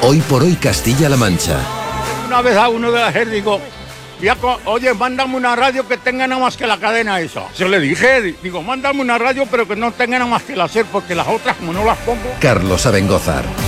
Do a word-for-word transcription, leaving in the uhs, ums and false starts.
Hoy por hoy Castilla-La Mancha. Una vez a uno de la G E R digo, ya, oye, mándame una radio que tenga nada más que la cadena esa. Yo le dije, digo, mándame una radio pero que no tenga nada más que la SER, porque las otras como no las pongo. Carlos Abengózar.